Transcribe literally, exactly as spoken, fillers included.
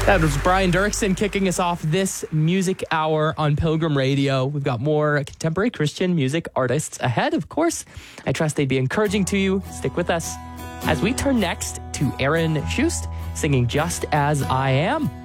That was Brian Dirksen kicking us off this music hour on Pilgrim Radio. We've got more contemporary Christian music artists ahead, of course. I trust they'd be encouraging to you. Stick with us as we turn next to Aaron Schust singing Just As I Am.